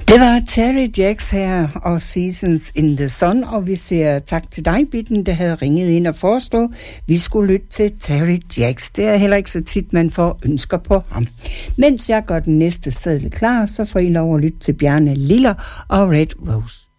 Det var Terry Jacks her og Seasons in the Sun, og vi siger tak til dig, Bitten, der havde ringet ind og foreslået, vi skulle lytte til Terry Jacks. Det er heller ikke så tit, man får ønsker på ham. Mens jeg gør den næste seddel klar, så får I lov at lytte til Bjarne Liller og Red Rose.